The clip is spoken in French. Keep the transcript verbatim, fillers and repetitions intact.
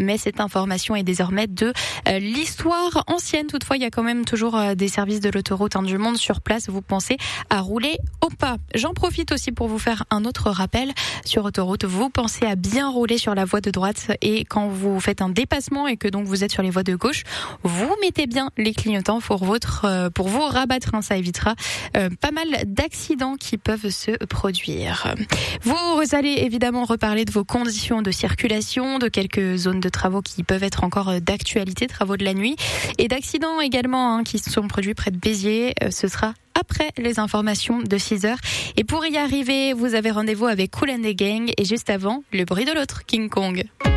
mais cette information est désormais de euh, l'histoire ancienne. Toutefois, il y a quand même toujours euh, des services de l'autoroute hein, du monde sur place. Vous pensez à rouler au pas. J'en profite aussi pour vous faire un autre rappel. Sur autoroute, vous pensez à bien rouler sur la voie de droite et quand vous faites un dépassement et que donc vous êtes sur les voies de gauche, vous mettez bien les clignotants pour votre euh, pour vous rabattre. Hein, ça évitera euh, pas mal d'accidents qui peuvent se produire. Vous allez évidemment reparler de vos conditions de circulation, de quelques zones de travaux qui peuvent être encore d'actualité, travaux de la nuit, et d'accidents également hein, qui sont produits près de Béziers. Euh, ce sera après les informations de six heures. Et pour y arriver, vous avez rendez-vous avec Kool and the Gang et juste avant, le bruit de l'autre, King Kong.